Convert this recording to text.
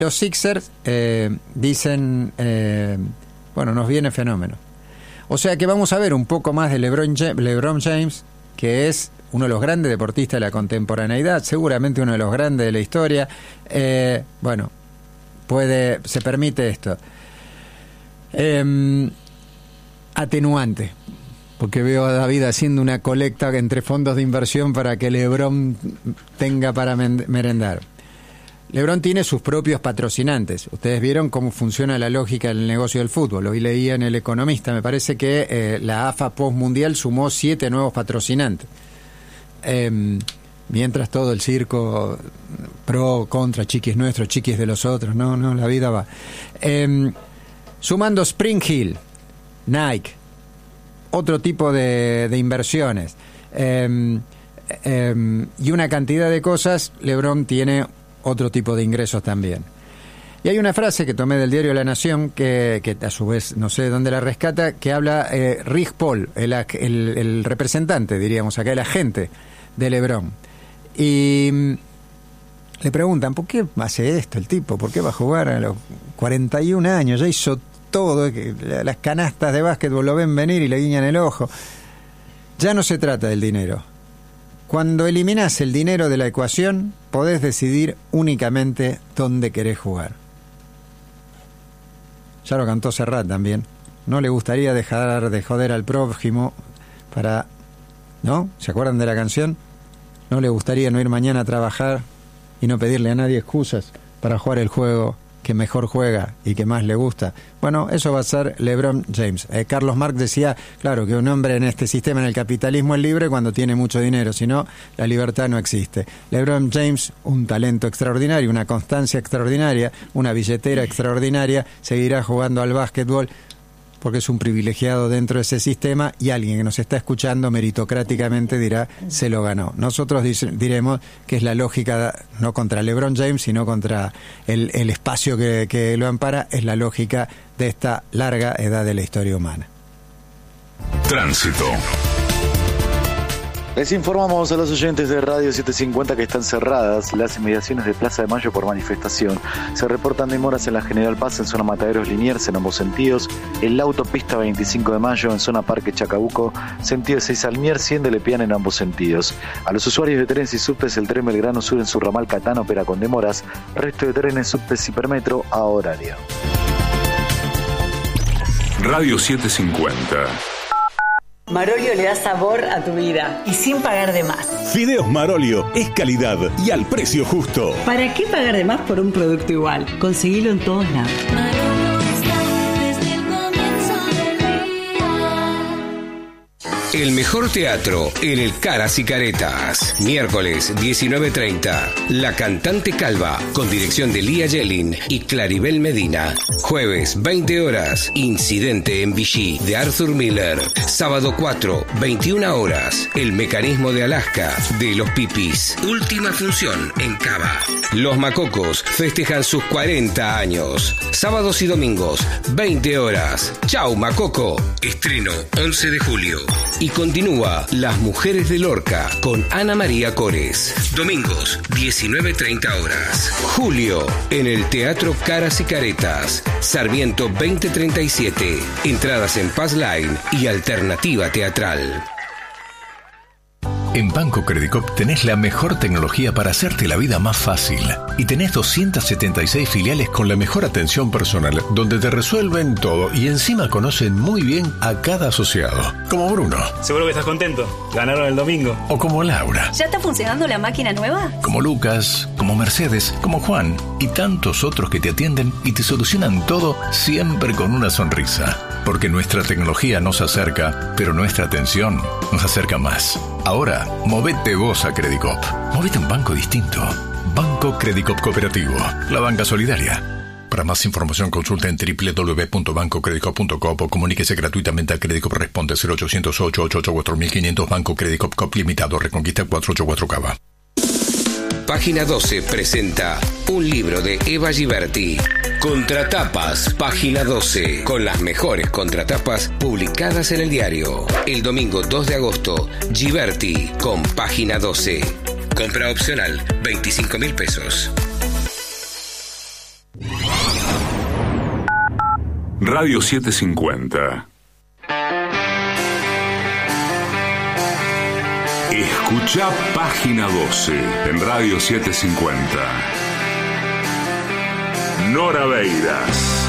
Los Sixers dicen, bueno, nos viene fenómeno. O sea que vamos a ver un poco más de LeBron James, que es uno de los grandes deportistas de la contemporaneidad, seguramente uno de los grandes de la historia. Bueno, se permite esto. Atenuante, porque veo a David haciendo una colecta entre fondos de inversión para que LeBron tenga para merendar. LeBron tiene sus propios patrocinantes. Ustedes vieron cómo funciona la lógica del negocio del fútbol. Hoy leía en El Economista, me parece que la AFA postmundial sumó 7 nuevos patrocinantes. Mientras todo el circo pro, contra, chiquis nuestros, chiquis de los otros, no, la vida va. Sumando Spring Hill, Nike, otro tipo de inversiones, y una cantidad de cosas, LeBron tiene otro tipo de ingresos también. Y hay una frase que tomé del diario La Nación, que a su vez no sé de dónde la rescata, que habla Rick Paul, el representante, diríamos acá, el agente de LeBron. Y le preguntan, ¿por qué hace esto el tipo? ¿Por qué va a jugar a los 41 años? Ya hizo todo, las canastas de básquetbol lo ven venir y le guiñan el ojo. Ya no se trata del dinero. Cuando eliminás el dinero de la ecuación, podés decidir únicamente dónde querés jugar. Ya lo cantó Serrat también. No le gustaría dejar de joder al prójimo para... ¿No? ¿Se acuerdan de la canción? No le gustaría no ir mañana a trabajar y no pedirle a nadie excusas para jugar el juego que mejor juega y que más le gusta. Bueno, eso va a ser LeBron James. Carlos Marx decía, claro, que un hombre en este sistema, en el capitalismo, es libre cuando tiene mucho dinero, si no, la libertad no existe. LeBron James, un talento extraordinario, una constancia extraordinaria, una billetera extraordinaria, seguirá jugando al básquetbol porque es un privilegiado dentro de ese sistema, y alguien que nos está escuchando meritocráticamente dirá, se lo ganó. Nosotros diremos que es la lógica, no contra LeBron James, sino contra el espacio que lo ampara, es la lógica de esta larga edad de la historia humana. Tránsito. Les informamos a los oyentes de Radio 750 que están cerradas las inmediaciones de Plaza de Mayo por manifestación. Se reportan demoras en la General Paz en zona Mataderos Liniers en ambos sentidos, en la autopista 25 de Mayo en zona Parque Chacabuco, sentido 6 al Mier, 100 de Lepiana en ambos sentidos. A los usuarios de trenes y subtes, el tren Belgrano Sur en su ramal Catán opera con demoras, resto de trenes, subtes y Hipermetro a horario. Radio 750. Marolio le da sabor a tu vida y sin pagar de más. Fideos Marolio es calidad y al precio justo. ¿Para qué pagar de más por un producto igual? Conseguilo en todos lados. El mejor teatro en el Caras y Caretas. Miércoles 19:30. La Cantante Calva, con dirección de Lía Yelin y Claribel Medina. Jueves 20 horas. Incidente en Vichy, de Arthur Miller. Sábado 4, 21 horas. El Mecanismo de Alaska, de Los Pipis. Última función en Cava. Los Macocos festejan sus 40 años. Sábados y domingos, 20 horas. Chau Macoco. Estreno 11 de julio. Y continúa Las Mujeres de Lorca con Ana María Cores. Domingos, 19:30 horas. Julio, en el Teatro Caras y Caretas. Sarmiento 2037. Entradas en Passline y Alternativa Teatral. En Banco Credicop tenés la mejor tecnología para hacerte la vida más fácil. Y tenés 276 filiales con la mejor atención personal, donde te resuelven todo y encima conocen muy bien a cada asociado. Como Bruno. Seguro que estás contento. Ganaron el domingo. O como Laura. ¿Ya está funcionando la máquina nueva? Como Lucas, como Mercedes, como Juan y tantos otros que te atienden y te solucionan todo siempre con una sonrisa. Porque nuestra tecnología nos acerca, pero nuestra atención nos acerca más. Ahora, movete vos a Credicop. Movete a un banco distinto. Banco Credicop Cooperativo. La banca solidaria. Para más información consulta en www.bancocredicop.com o comuníquese gratuitamente a Credicop. Responde 0800-888-4500. Banco Credicop Cop Limitado. Reconquista 484 Cava. Página 12 presenta un libro de Eva Giberti. Contratapas, página 12, con las mejores contratapas publicadas en el diario. El domingo 2 de agosto, Giberti con página 12. Compra opcional, 25.000 pesos. Radio 750. Escucha Página 12 en Radio 750. Nora Beiras.